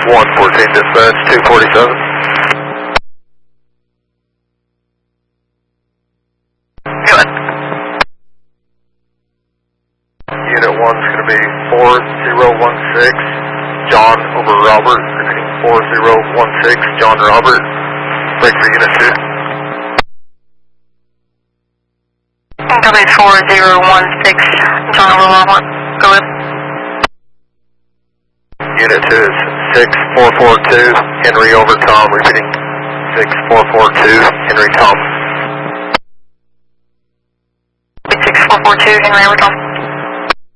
114 dispatch, 247. Good. Unit 1's going to be 4016, John over Robert, repeating 4016, John Robert. Break for Unit 2. Copy 4016, John over Robert. Go ahead. Unit 2 is 6442, Henry over Tom, repeating 6442, Henry Tom. 6442, Henry over Tom.